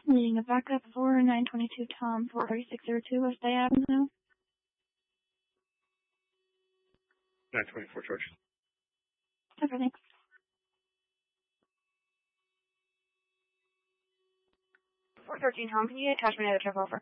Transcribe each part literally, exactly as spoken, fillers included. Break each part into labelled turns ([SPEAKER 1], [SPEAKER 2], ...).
[SPEAKER 1] Needing a backup for nine twenty-two Tom four thirty-six oh two West Bay Avenue.
[SPEAKER 2] nine twenty-four George.
[SPEAKER 1] Okay, thanks. four thirteen Tom, can you attach me to the trip over?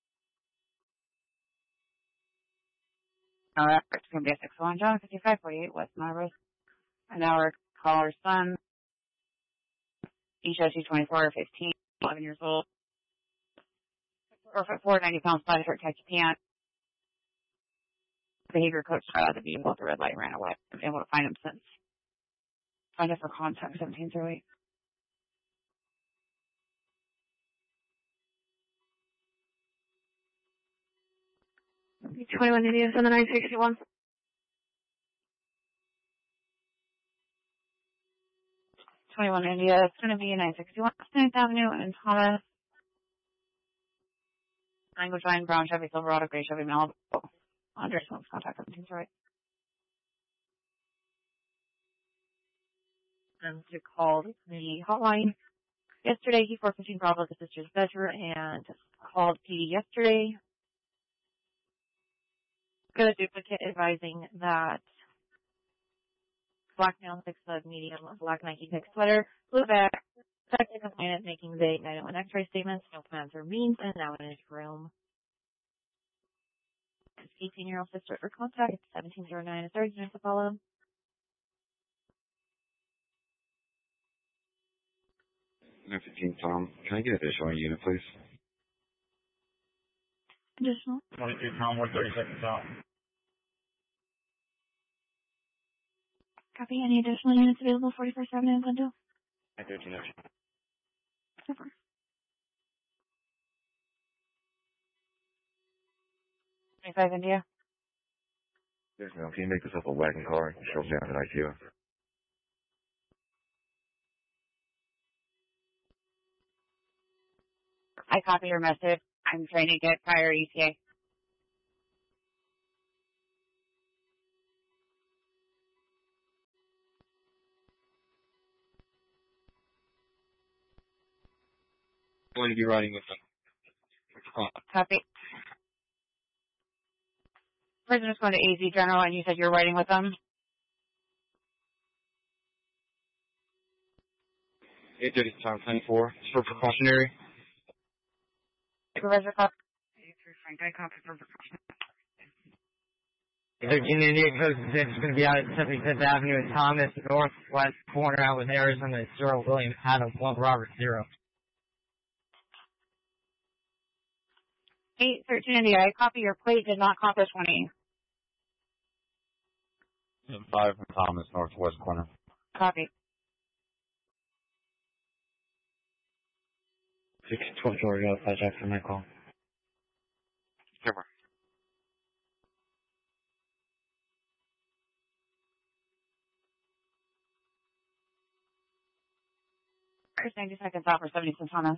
[SPEAKER 3] Uh, it's going to be a six one John, fifty-five forty-eight West Marlboro. An hour caller's son. Each O two twenty-four, fifteen, eleven years old. four foot four, ninety pounds, five short khaki pants. Behavior coach got out of the vehicle at the red light and ran away. I've been able to find him since. Find it for contact seventeen oh eight.
[SPEAKER 1] twenty-one Indians on the nine sixty-one.
[SPEAKER 3] twenty-one India. It's going to be nine sixty-one ninth Avenue in Thomas. Language line, brown Chevy Silverado, gray Chevy Malibu. Andres wants contact seventeen oh eight. And he called the hotline yesterday. He four fifteen Bravo, the sister's bedroom, and called P D yesterday. Got a duplicate advising that black male, six foot, medium, black Nike pick sweater, blue bag, second complainant making the nine oh one X-ray statements, no plans or means, and now in his room. His eighteen-year-old sister for contact, seventeen oh nine, a third unit to follow.
[SPEAKER 2] nine fifteen Tom, can I get additional unit, please?
[SPEAKER 1] Additional.
[SPEAKER 2] twenty-two Tom, one thirty-second Tom.
[SPEAKER 1] Copy. Any additional units available? forty-four seven in Glendale.
[SPEAKER 2] nine thirteen
[SPEAKER 1] Super.
[SPEAKER 3] twenty-five India.
[SPEAKER 2] Yes, ma'am. Can you make this up a wagon car and show me down at I Q?
[SPEAKER 3] I copy your message. I'm trying to get prior E T A.
[SPEAKER 2] Going to be riding with them.
[SPEAKER 3] Copy. Prisoner's going to A Z General, and you said you're riding with them?
[SPEAKER 2] eight thirty Tom, twenty-four. For precautionary.
[SPEAKER 3] Supervisor copy. Frank, I copy for precautionary.
[SPEAKER 4] thirteen Indian Coast is going to be out at seventy-fifth Avenue in Thomas, northwest corner out with Arizona zero, William Adam, one Robert zero.
[SPEAKER 3] eight thirteen India, I copy your plate, did not copy twenty.
[SPEAKER 2] five from Thomas, northwest corner.
[SPEAKER 3] Copy.
[SPEAKER 4] six twenty-four, go five Jack for my call.
[SPEAKER 2] Super.
[SPEAKER 3] First ninety seconds out for seventy-six Thomas.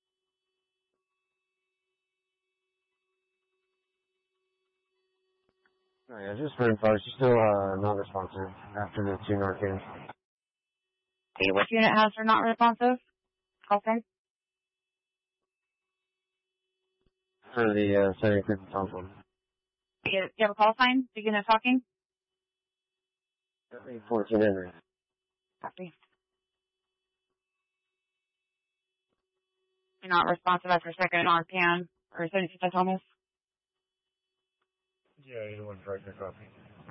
[SPEAKER 4] Oh, yeah, just verify. She's still uh, non-responsive after the two Narcan.
[SPEAKER 3] Okay, which unit has her not responsive? Call sign?
[SPEAKER 4] For the uh, seventy-fifth Thompson.
[SPEAKER 3] Do you have a call sign? Begin of talking?
[SPEAKER 4] fourteen Henry.
[SPEAKER 3] Copy. You're not responsive after second Narcan or seventy-fifth Thomas?
[SPEAKER 4] Yeah, either one, right, copy.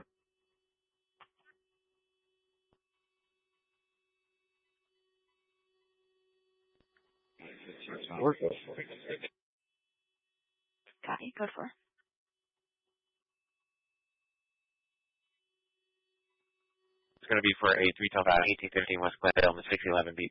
[SPEAKER 1] Copy. Go for it.
[SPEAKER 2] It's going to be for a three twelve out, eighteen fifteen West Glendale, the six eleven beat.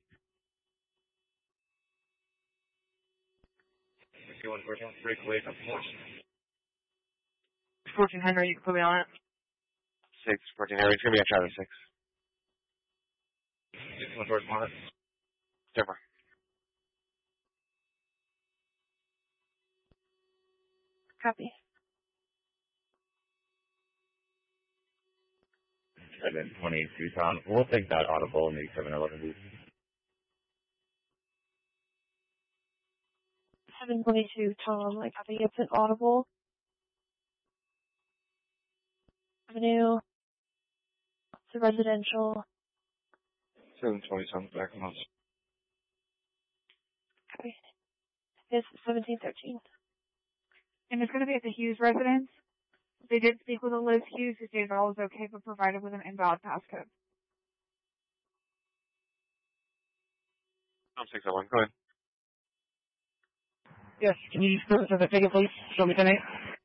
[SPEAKER 2] sixty-one fourteen, break away from fourteen.
[SPEAKER 3] fourteen Henry, you can put me on it.
[SPEAKER 2] six, fourteen Henry, it's going to be a Charlie six. sixty-one towards one. Super.
[SPEAKER 1] Copy.
[SPEAKER 2] seven twenty-two Tom. We'll take that audible in the seven eleven beat.
[SPEAKER 1] seven twenty-two, Tom. I copy. It's an audible. Avenue. It's a residential.
[SPEAKER 5] seven twenty sounds back in house.
[SPEAKER 1] Copy. It's seventeen thirteen.
[SPEAKER 3] And it's going to be at the Hughes residence. They did speak with a Liz Hughes who stated all was okay, but provided with an invalid passcode.
[SPEAKER 2] Tom six oh one, go ahead.
[SPEAKER 4] Yes, can you just go to the ticket, please? Show me tonight.